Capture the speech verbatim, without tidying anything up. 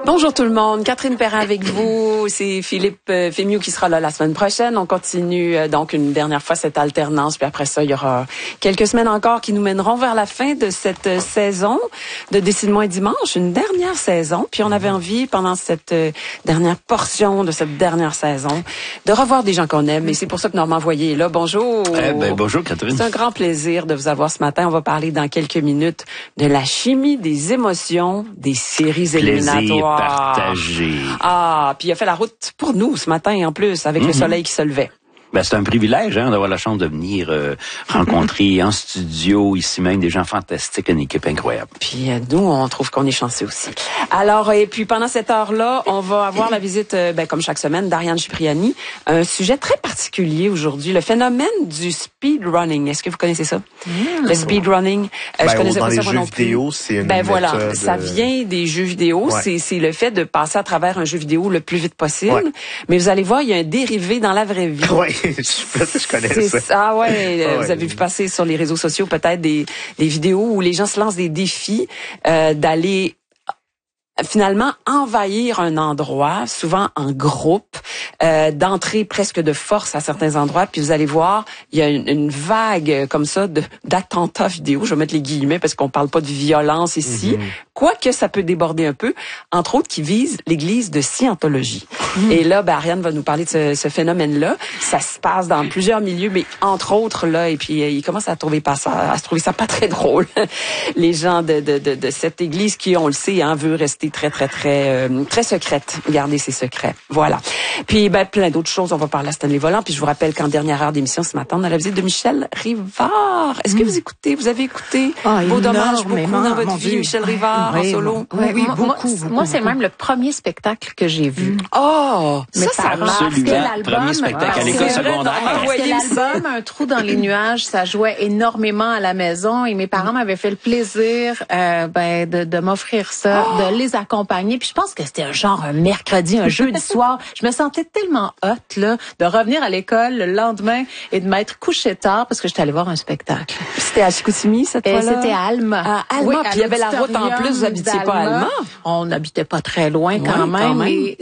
Bonjour tout le monde, Catherine Perrin avec vous, c'est Philippe euh, Fémieux qui sera là la semaine prochaine. On continue euh, donc une dernière fois cette alternance, puis après ça, il y aura quelques semaines encore qui nous mèneront vers la fin de cette euh, saison de Décide-moi dimanche, une dernière saison. Puis on avait envie, pendant cette euh, dernière portion de cette dernière saison, de revoir des gens qu'on aime. Et c'est pour ça que Normand Voyer est là. Bonjour. Eh ben, bonjour Catherine. C'est un grand plaisir de vous avoir ce matin. On va parler dans quelques minutes de la chimie des émotions des séries Plaisir éliminatoires. partagé. Ah, puis il a fait la route pour nous ce matin en plus, avec mm-hmm. le soleil qui se levait. Ben, c'est un privilège hein, d'avoir la chance de venir euh, rencontrer en studio, ici même, des gens fantastiques, une équipe incroyable. Puis euh, nous, on trouve qu'on est chanceux aussi. Alors, et puis pendant cette heure-là, on va avoir la visite, euh, ben, comme chaque semaine, d'Ariane Cipriani. Un sujet très particulier aujourd'hui, le phénomène du speedrunning. Est-ce que vous connaissez ça? Mmh. Le speedrunning. Euh, ben, je connaissais dans pas les ça jeux vidéo, c'est une Ben voilà, méthode... ça vient des jeux vidéo. Ouais. C'est, c'est le fait de passer à travers un jeu vidéo le plus vite possible. Ouais. Mais vous allez voir, il y a un dérivé dans la vraie vie. Ouais. Je connais c'est ça. ça, ouais. Ah, vous ouais. avez vu passer sur les réseaux sociaux peut-être des, des vidéos où les gens se lancent des défis euh, d'aller finalement envahir un endroit, souvent en groupe, euh, d'entrer presque de force à certains endroits. Puis vous allez voir, il y a une, une vague comme ça de, d'attentats vidéo. Je vais mettre les guillemets parce qu'on parle pas de violence ici. Mm-hmm. Quoique ça peut déborder un peu, entre autres qui vise l'église de Scientologie. Mm-hmm. Et là, ben, Ariane va nous parler de ce, ce phénomène-là. Ça se passe dans plusieurs milieux, mais entre autres là, et puis euh, il commence à trouver pas ça, à se trouver ça pas très drôle. Les gens de, de, de, de cette église qui, on le sait, hein, veut rester très très très euh, très secrète, garder ses secrets. Voilà. Puis ben plein d'autres choses, on va parler à Stanley Volant, puis je vous rappelle qu'en dernière heure d'émission ce matin, on a la visite de Michel Rivard. Est-ce que vous écoutez, vous avez écouté oh, vos dommages beaucoup dans votre vie, Dieu. Michel Rivard oui, en solo? Oui, oui, moi, beaucoup, moi, beaucoup, moi c'est beaucoup. même le premier spectacle que j'ai vu. Oh, mes ça, parents, ça marche. L'album, premier spectacle à l'école secondaire. Parce que l'album Un trou dans les nuages, ça jouait énormément à la maison et mes parents m'avaient fait le plaisir euh, ben de, de m'offrir ça, oh. de les accompagner. Puis je pense que c'était un genre un mercredi, un jeudi soir. Je me sentais tellement hot là de revenir à l'école le lendemain et de m'être couchée tard parce que j'étais allée voir un spectacle. C'était à Chicoutimi cette fois-là? C'était à Alma. À Alma. Oui, puis il y avait la route en plus, vous habitiez pas à Alma? On n'habitait pas très loin quand, oui, même, quand même. Et